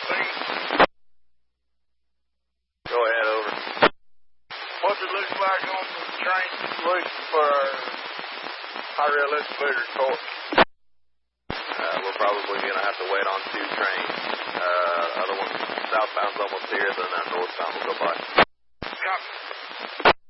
please? Go ahead, over. What's it look like on the train situation for high rail excavator court? We're probably going to have to wait on 2 trains. Other one southbound's almost here, then that northbound will go by.